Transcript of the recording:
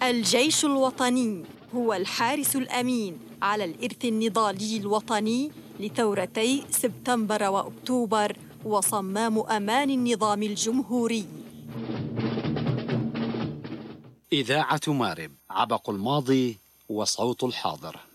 الجيش الوطني هو الحارس الأمين على الإرث النضالي الوطني لثورتي سبتمبر وأكتوبر وصمام أمان النظام الجمهوري. إذاعة مارب، عبق الماضي وصوت الحاضر.